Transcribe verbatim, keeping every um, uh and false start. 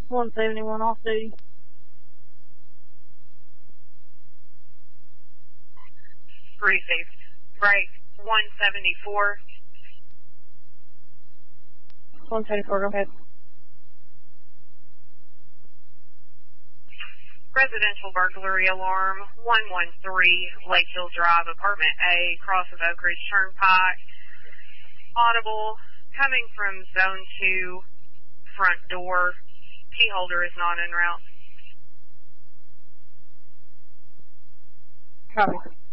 one seventy-one off duty. Received. Break one seventy-four. one seventy-four, go ahead. Residential burglary alarm, one one three, Lakehill Drive, Apartment A, cross of Oak Ridge Turnpike. Audible, coming from Zone two, front door. Key holder is not en route. Copy.